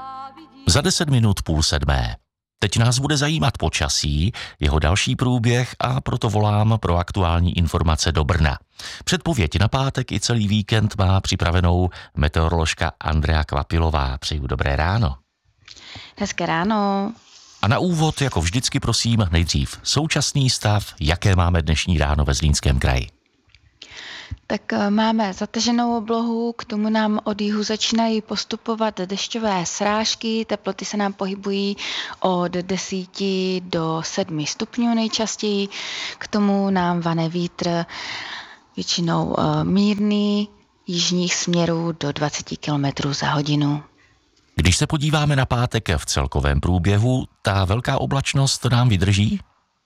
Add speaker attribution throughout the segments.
Speaker 1: Za 10 minut 6:30. Teď nás bude zajímat počasí, jeho další průběh a proto volám pro aktuální informace do Brna. Předpověď na pátek i celý víkend má připravenou meteoroložka Andrea Kvapilová. Přeju dobré ráno.
Speaker 2: Hezké ráno.
Speaker 1: A na úvod, jako vždycky prosím, nejdřív současný stav, jaké máme dnešní ráno ve Zlínském kraji.
Speaker 2: Tak máme zataženou oblohu, k tomu nám od jihu začínají postupovat dešťové srážky, teploty se nám pohybují od 10 do 7 stupňů nejčastěji, k tomu nám vane vítr většinou mírný, jižních směrů do 20 km za hodinu.
Speaker 1: Když se podíváme na pátek v celkovém průběhu, ta velká oblačnost nám vydrží?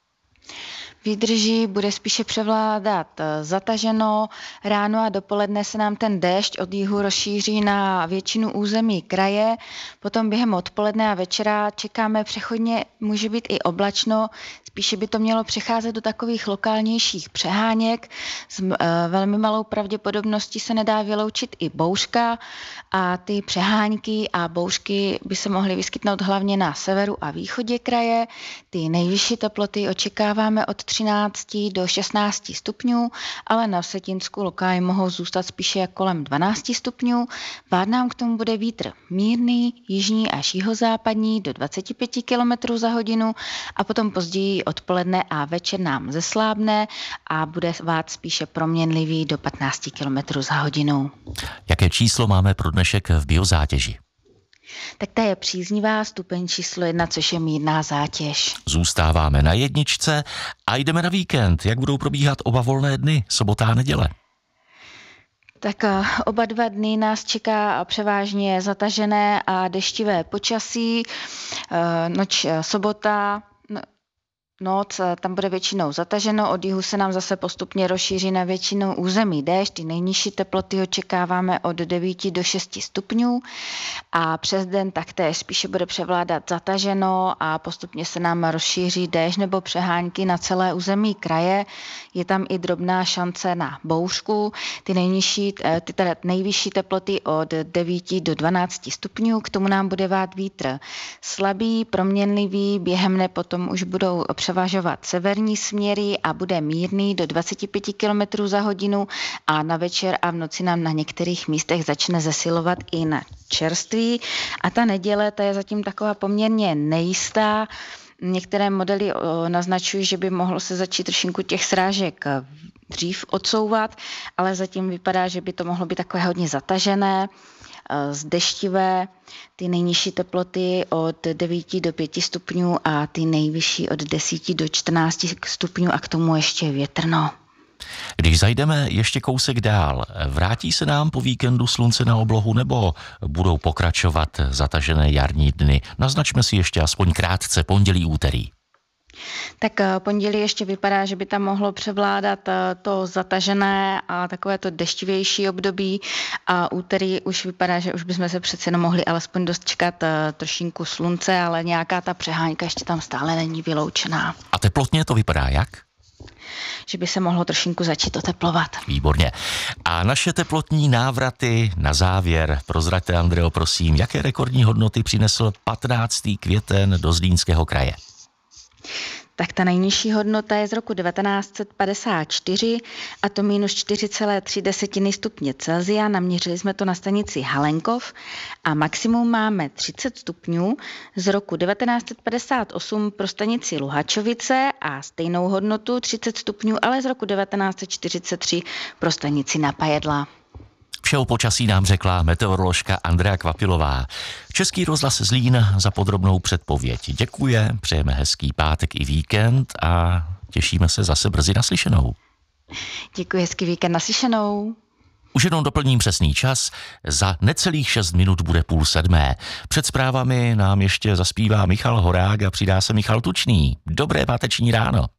Speaker 2: Vydrží, bude spíše převládat zataženo. Ráno a dopoledne se nám ten déšť od jihu rozšíří na většinu území kraje. Potom během odpoledne a večera čekáme přechodně, může být i oblačno. Spíše by to mělo přecházet do takových lokálnějších přeháněk. S velmi malou pravděpodobností se nedá vyloučit i bouřka a ty přehánky a bouřky by se mohly vyskytnout hlavně na severu a východě kraje. Ty nejvyšší teploty očekáváme od 13 do 16 stupňů, ale na Vsetínsku lokálně mohou zůstat spíše kolem 12 stupňů. Vád nám k tomu bude vítr mírný, jižní až jihozápadní do 25 km za hodinu a potom později odpoledne a večer nám zeslábne a bude vád spíše proměnlivý do 15 km za hodinu.
Speaker 1: Jaké číslo máme pro dnešek v biozátěži?
Speaker 2: Tak ta je příznivá, stupeň číslo 1, což je mírná zátěž.
Speaker 1: Zůstáváme na jedničce a jdeme na víkend. Jak budou probíhat oba volné dny, sobota a neděle?
Speaker 2: Tak oba 2 dny nás čeká převážně zatažené a deštivé počasí. Sobota, noc, tam bude většinou zataženo, od jihu se nám zase postupně rozšíří na většinu území déšť, ty nejnižší teploty očekáváme od 9 do 6 stupňů a přes den taktéž spíše bude převládat zataženo a postupně se nám rozšíří déšť nebo přehánky na celé území kraje. Je tam i drobná šance na bouřku, ty nejvyšší teploty od 9 do 12 stupňů, k tomu nám bude vát vítr slabý, proměnlivý, během dne potom už budou převažovat severní směry a bude mírný do 25 km za hodinu a na večer a v noci nám na některých místech začne zesilovat i na čerství. A ta neděle, ta je zatím taková poměrně nejistá. Některé modely naznačují, že by mohlo se začít trošinku těch srážek dřív odsouvat, ale zatím vypadá, že by to mohlo být takové hodně zatažené, zdeštivé, ty nejnižší teploty od 9 do 5 stupňů a ty nejvyšší od 10 do 14 stupňů a k tomu ještě větrno.
Speaker 1: Když zajdeme ještě kousek dál, vrátí se nám po víkendu slunce na oblohu nebo budou pokračovat zatažené jarní dny? Naznačme si ještě aspoň krátce pondělí, úterý.
Speaker 2: Tak pondělí ještě vypadá, že by tam mohlo převládat to zatažené a takové to deštivější období a úterý už vypadá, že už bychom se přece jenom mohli alespoň dočkat trošinku slunce, ale nějaká ta přehánka ještě tam stále není vyloučená.
Speaker 1: A teplotně to vypadá jak?
Speaker 2: Že by se mohlo trošinku začít oteplovat.
Speaker 1: Výborně. A naše teplotní návraty na závěr. Prozraďte, Andreo, prosím, jaké rekordní hodnoty přinesl 15. květen do Zlínského kraje?
Speaker 2: Tak ta nejnižší hodnota je z roku 1954 a to minus 4,3 stupně Celsia. Naměřili jsme to na stanici Halenkov a maximum máme 30 stupňů z roku 1958 pro stanici Luhačovice a stejnou hodnotu 30 stupňů, ale z roku 1943 pro stanici Napajedla.
Speaker 1: Vše o počasí nám řekla meteoroložka Andrea Kvapilová. Český rozhlas Zlín za podrobnou předpověď děkuje, přejeme hezký pátek i víkend a těšíme se zase brzy naslyšenou.
Speaker 2: Děkuji, hezký víkend, naslyšenou.
Speaker 1: Už jenom doplním přesný čas, za necelých 6 minut bude 6:30. Před zprávami nám ještě zaspívá Michal Horák a přidá se Michal Tučný. Dobré páteční ráno.